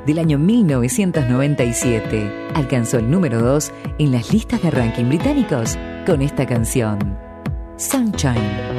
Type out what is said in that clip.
del año 1997. Alcanzó el número 2 en las listas de ranking británicos con esta canción, Sunshine.